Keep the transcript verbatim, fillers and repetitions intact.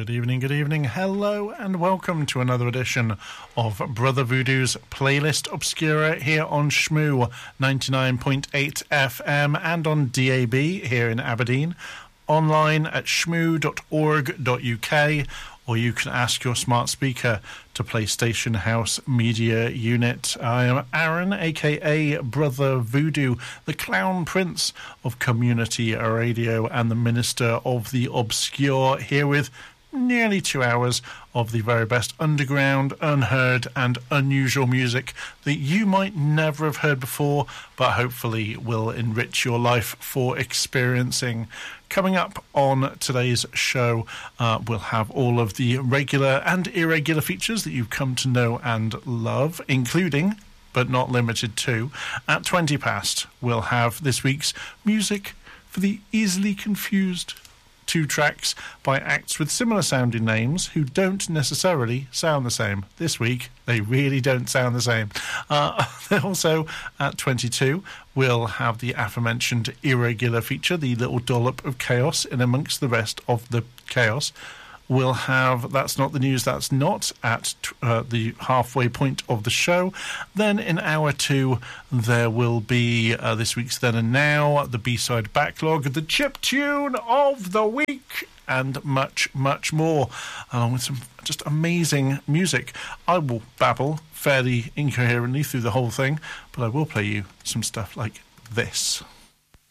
Good evening, good evening, hello and welcome to another edition of Brother Voodoo's Playlist Obscura here on Shmoo ninety-nine point eight F M and on D A B here in Aberdeen, online at shmoo dot org dot U K, or you can ask your smart speaker to play Station House Media Unit. I am Aaron, aka Brother Voodoo, the Clown Prince of Community Radio and the Minister of the Obscure, here with nearly two hours of the very best underground, unheard and unusual music that you might never have heard before, but hopefully will enrich your life for experiencing. Coming up on today's show, uh, we'll have all of the regular and irregular features that you've come to know and love, including, but not limited to, at twenty past, we'll have this week's Music for the Easily Confused. Two tracks by acts with similar sounding names who don't necessarily sound the same. This week, they really don't sound the same. Uh, also, at twenty-two, we'll have the aforementioned irregular feature, the little dollop of chaos in amongst the rest of the chaos. We'll have That's Not the News, That's Not at uh, the halfway point of the show. Then in hour two, there will be uh, this week's Then and Now, the B-side backlog, the chip tune of the week, and much, much more, along with some just amazing music. I will babble fairly incoherently through the whole thing, but I will play you some stuff like this.